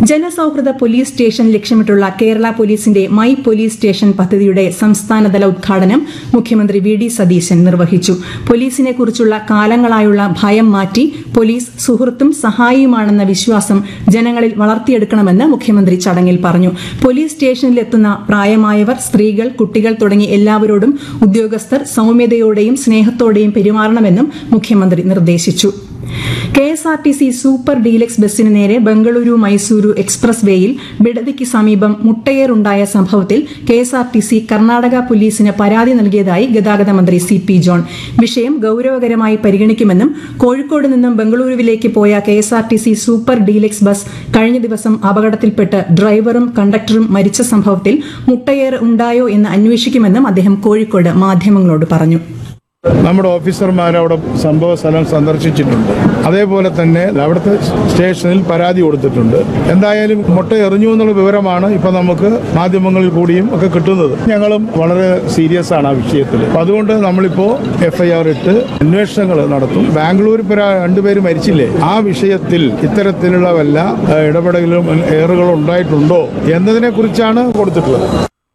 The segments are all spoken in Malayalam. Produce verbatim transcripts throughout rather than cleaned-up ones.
ജനസൌഹൃദ പോലീസ് സ്റ്റേഷൻ ലക്ഷ്യമിട്ടുള്ള കേരള പോലീസിന്റെ മൈ പോലീസ് സ്റ്റേഷൻ പദ്ധതിയുടെ സംസ്ഥാനതല ഉദ്ഘാടനം മുഖ്യമന്ത്രി വി ഡി സതീശൻ നിർവഹിച്ചു. പോലീസിനെ കുറിച്ചുള്ള കാലങ്ങളായുള്ള ഭയം മാറ്റി പോലീസ് സുഹൃത്തും സഹായിയുമാണെന്ന വിശ്വാസം ജനങ്ങളിൽ വളർത്തിയെടുക്കണമെന്ന് മുഖ്യമന്ത്രി ചടങ്ങിൽ പറഞ്ഞു. പോലീസ് സ്റ്റേഷനിലെത്തുന്ന പ്രായമായവർ, സ്ത്രീകൾ, കുട്ടികൾ തുടങ്ങി എല്ലാവരോടും ഉദ്യോഗസ്ഥർ സൌമ്യതയോടെയും സ്നേഹത്തോടെയും പെരുമാറണമെന്നും മുഖ്യമന്ത്രി നിർദ്ദേശിച്ചു. K S R T C super deluxe ബസിന് നേരെ ബംഗളൂരു മൈസൂരു എക്സ്പ്രസ് വേയിൽ ബിഡദിക്ക് സമീപം മുട്ടയേറുണ്ടായ സംഭവത്തിൽ K S R T C Karnataka പോലീസിന് പരാതി നൽകിയതായി ഗതാഗത മന്ത്രി സി പി ജോൺ. വിഷയം ഗൌരവകരമായി പരിഗണിക്കുമെന്നും കോഴിക്കോട് നിന്നും ബംഗളൂരുവിലേക്ക് പോയ K S R T C super deluxe bus കഴിഞ്ഞ ദിവസം അപകടത്തിൽപ്പെട്ട് ഡ്രൈവറും കണ്ടക്ടറും മരിച്ച സംഭവത്തിൽ മുട്ടയേറ് ഉണ്ടായോ എന്ന് അന്വേഷിക്കുമെന്നും അദ്ദേഹം കോഴിക്കോട് മാധ്യമങ്ങളോട് പറഞ്ഞു. നമ്മുടെ ഓഫീസർമാർ അവിടെ സംഭവ സ്ഥലം സന്ദർശിച്ചിട്ടുണ്ട്. അതേപോലെ തന്നെ അവിടുത്തെ സ്റ്റേഷനിൽ പരാതി കൊടുത്തിട്ടുണ്ട്. എന്തായാലും മുട്ട എറിഞ്ഞു എന്നുള്ള വിവരമാണ് ഇപ്പൊ നമുക്ക് മാധ്യമങ്ങളിൽ കൂടിയും ഒക്കെ കിട്ടുന്നത്. ഞങ്ങളും വളരെ സീരിയസ് ആണ് ആ വിഷയത്തിൽ. അതുകൊണ്ട് നമ്മളിപ്പോ എഫ് ഐ ആർ ഇട്ട് അന്വേഷണങ്ങൾ നടത്തും. ബാംഗ്ലൂർ രണ്ടുപേര് മരിച്ചില്ലേ, ആ വിഷയത്തിൽ ഇത്തരത്തിലുള്ള വല്ല ഇടപെടലും ഏറുകളും ഉണ്ടായിട്ടുണ്ടോ എന്നതിനെ കുറിച്ചാണ് കൊടുത്തിട്ടുള്ളത്.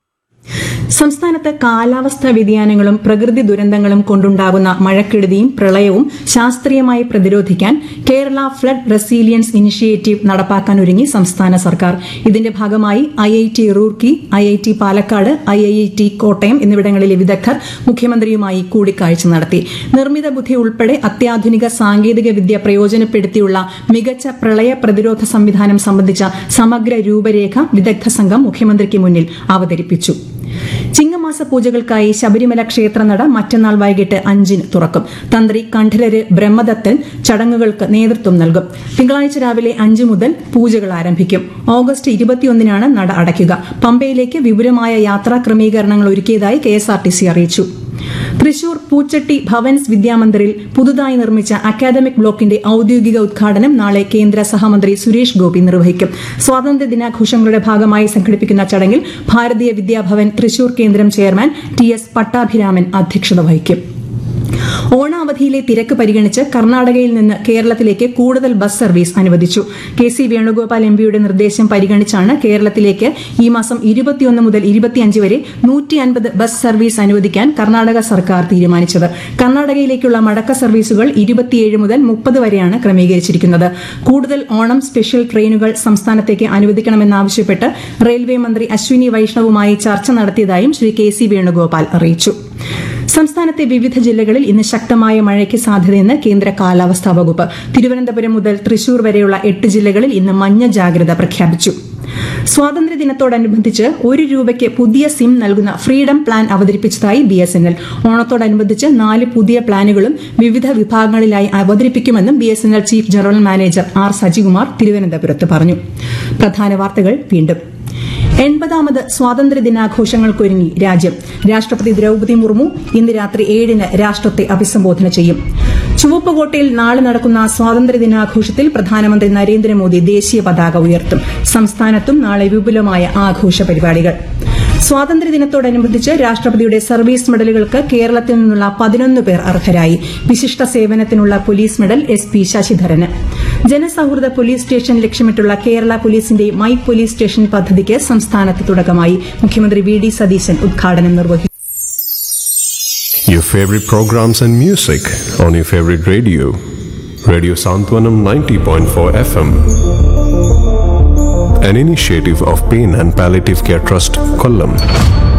സംസ്ഥാനത്ത് കാലാവസ്ഥാ വ്യതിയാനങ്ങളും പ്രകൃതി ദുരന്തങ്ങളും കൊണ്ടുണ്ടാകുന്ന മഴക്കെടുതിയും പ്രളയവും ശാസ്ത്രീയമായി പ്രതിരോധിക്കാൻ കേരള ഫ്ലഡ് റെസീലിയൻസ് ഇനിഷ്യേറ്റീവ് നടപ്പാക്കാനൊരുങ്ങി സംസ്ഥാന സർക്കാർ. ഇതിന്റെ ഭാഗമായി I I T Roorkee, I I T Palakkad, I I T Kottayam എന്നിവിടങ്ങളിലെ വിദഗ്ധർ മുഖ്യമന്ത്രിയുമായി കൂടിക്കാഴ്ച നടത്തി. നിർമ്മിത ബുദ്ധി ഉൾപ്പെടെ അത്യാധുനിക സാങ്കേതിക വിദ്യ പ്രയോജനപ്പെടുത്തിയുള്ള മികച്ച പ്രളയ പ്രതിരോധ സംവിധാനം സംബന്ധിച്ച സമഗ്ര രൂപരേഖ വിദഗ്ധ സംഘം മുഖ്യമന്ത്രിക്ക് മുന്നിൽ അവതരിപ്പിച്ചു. ചിങ്ങമാസ പൂജകൾക്കായി ശബരിമല ക്ഷേത്രനട മറ്റന്നാൾ വൈകിട്ട് അഞ്ചിന് തുറക്കും. തന്ത്രി കണ്ഠരര് ബ്രഹ്മദത്തൻ ചടങ്ങുകൾക്ക് നേതൃത്വം നൽകും. തിങ്കളാഴ്ച രാവിലെ അഞ്ചു മുതൽ പൂജകൾ ആരംഭിക്കും. ഓഗസ്റ്റ് ഇരുപത്തിയൊന്നിനാണ് നട അടയ്ക്കുക. പമ്പയിലേക്ക് വിപുലമായ യാത്രാ ക്രമീകരണങ്ങൾ ഒരുക്കിയതായി K S R T C അറിയിച്ചു. തൃശൂർ പൂച്ചട്ടി ഭവൻസ് വിദ്യാമന്ദിറിൽ പുതുതായി നിർമ്മിച്ച അക്കാദമിക് ബ്ലോക്കിന്റെ ഔദ്യോഗിക ഉദ്ഘാടനം നാളെ കേന്ദ്ര സഹമന്ത്രി സുരേഷ് ഗോപി നിർവഹിക്കും. സ്വാതന്ത്ര്യ ദിനാഘോഷങ്ങളുടെ ഭാഗമായി സംഘടിപ്പിക്കുന്ന ചടങ്ങിൽ ഭാരതീയ വിദ്യാഭവൻ തൃശൂർ കേന്ദ്രം ചെയർമാൻ ടി എസ് പട്ടാഭിരാമൻ അധ്യക്ഷത വഹിക്കും. ഓണാവധിയിലെ തിരക്ക് പരിഗണിച്ച് കർണാടകയിൽ നിന്ന് കേരളത്തിലേക്ക് കൂടുതൽ ബസ് സർവീസ് അനുവദിച്ചു. കെ സി വേണുഗോപാൽ എം പിയുടെ നിർദ്ദേശം പരിഗണിച്ചാണ് കേരളത്തിലേക്ക് ഈ മാസം ഇരുപത്തിയൊന്ന് മുതൽ ഇരുപത്തിയഞ്ച് വരെ നൂറ്റി അൻപത് ബസ് സർവീസ് അനുവദിക്കാൻ കർണാടക സർക്കാർ തീരുമാനിച്ചത്. കർണാടകയിലേക്കുള്ള മടക്ക സർവീസുകൾ ഇരുപത്തിയേഴ് മുതൽ മുപ്പത് വരെയാണ് ക്രമീകരിച്ചിരിക്കുന്നത്. കൂടുതൽ ഓണം സ്പെഷ്യൽ ട്രെയിനുകൾ സംസ്ഥാനത്തേക്ക് അനുവദിക്കണമെന്നാവശ്യപ്പെട്ട് റെയിൽവേ മന്ത്രി അശ്വിനി വൈഷ്ണവുമായി ചർച്ച നടത്തിയതായും ശ്രീ കെ സി വേണുഗോപാൽ അറിയിച്ചു. സംസ്ഥാനത്തെ വിവിധ ജില്ലകളിൽ ഇന്ന് ശക്തമായ മഴയ്ക്ക് സാധ്യതയെന്ന് കേന്ദ്ര കാലാവസ്ഥാ വകുപ്പ്. തിരുവനന്തപുരം മുതൽ തൃശൂർ വരെയുള്ള എട്ട് ജില്ലകളിൽ ഇന്ന് മഞ്ഞ ജാഗ്രത പ്രഖ്യാപിച്ചു. സ്വാതന്ത്ര്യദിനത്തോടനുബന്ധിച്ച് ഒരു രൂപയ്ക്ക് പുതിയ സിം നൽകുന്ന freedom plan അവതരിപ്പിച്ചതായി B S N L. ഓണത്തോടനുബന്ധിച്ച് നാല് പുതിയ പ്ലാനുകളും വിവിധ വിഭാഗങ്ങളിലായി അവതരിപ്പിക്കുമെന്നും B S N L chief general manager R Sajikumar തിരുവനന്തപുരത്ത് പറഞ്ഞു. പ്രധാന വാർത്തകൾ വീണ്ടും. എൺപതാമത് സ്വാതന്ത്ര്യ ദിനാഘോഷങ്ങൾക്കൊരുങ്ങി രാജ്യം. രാഷ്ട്രപതി ദ്രൌപദി മുർമു ഇന്ന് രാത്രി ഏഴിന് രാഷ്ട്രത്തെ അഭിസംബോധന ചെയ്യും. ചുവപ്പുകോട്ടയിൽ നാളെ നടക്കുന്ന സ്വാതന്ത്ര്യ ദിനാഘോഷത്തിൽ പ്രധാനമന്ത്രി നരേന്ദ്രമോദി ദേശീയ പതാക ഉയർത്തും. സംസ്ഥാനത്തും നാളെ വിപുലമായ ആഘോഷ പരിപാടികൾ. സ്വാതന്ത്ര്യദിനത്തോടനുബന്ധിച്ച് രാഷ്ട്രപതിയുടെ സർവീസ് മെഡലുകൾക്ക് കേരളത്തിൽ നിന്നുള്ള പതിനൊന്ന് പേർ അർഹരായി. വിശിഷ്ട സേവനത്തിനുള്ള പോലീസ് മെഡൽ എസ് പി ശശിധരന്. ജനസൌഹൃദ പോലീസ് സ്റ്റേഷൻ ലക്ഷ്യമിട്ടുള്ള കേരള പോലീസിന്റെ മൈ പോലീസ് സ്റ്റേഷൻ പദ്ധതിക്ക് സംസ്ഥാനത്ത് തുടക്കമായി. മുഖ്യമന്ത്രി വി ഡി സതീശൻ ഉദ്ഘാടനം നിർവഹിച്ചു. Your favorite programs and music on your favorite radio. Radio Santwanam ninety point four F M. An initiative of Pain and Palliative Care Trust, Kollam.